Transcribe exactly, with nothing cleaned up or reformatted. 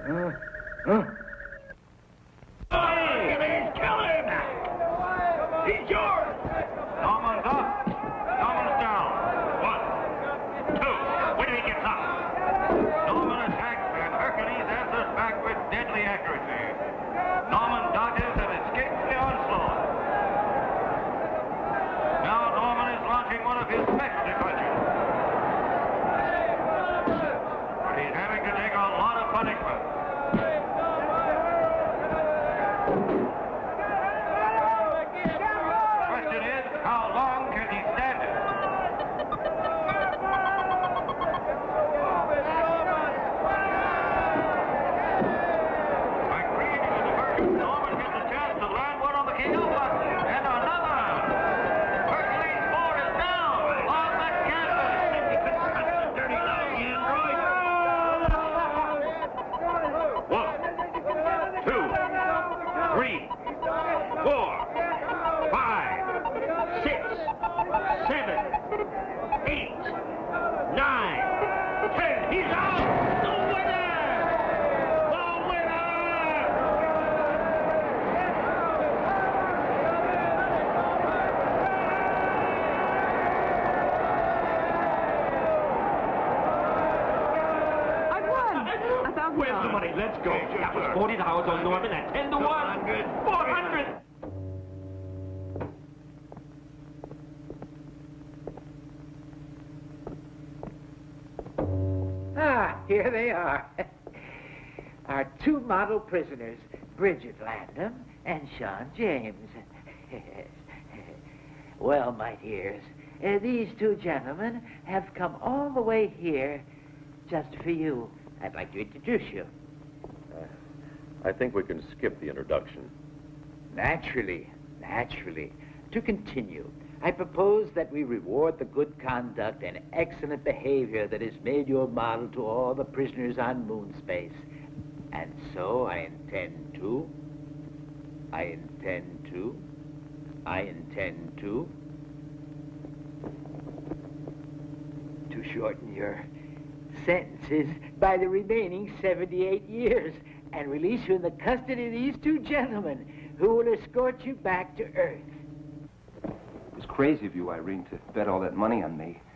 Uh, huh? Hercules, kill him! He's yours! Norman's up. Norman's down. One, two. Wait till he gets up. Norman attacks and Hercules answers back with deadly accuracy. Norman dodges and escapes the onslaught. Now Norman is launching one of his specialty punches. But he's having to take a lot of punishment. Question is, how long can he stand it? By creating a diversion, Norman gets a chance to land one on the K O button. And another. Hercules four is down on the canvas. That's the dirty lying android. One, two, three, four, five, six, seven, eight, nine, ten. He's out! The winner! The winner! I won! A thousand Where's the dollars. money? Let's go. That was forty dollars on Norman at ten to one. Four hundred. Ah, here they are. Our two model prisoners, Bridget Landham and Sean James. Well, my dears, uh, these two gentlemen have come all the way here just for you. I'd like to introduce you. I think we can skip the introduction. Naturally, naturally. To continue, I propose that we reward the good conduct and excellent behavior that has made you a model to all the prisoners on Moonspace. And so I intend to, I intend to, I intend to, to shorten your sentences by the remaining seventy-eight years and release you in the custody of these two gentlemen who will escort you back to Earth. It was crazy of you, Irene, to bet all that money on me.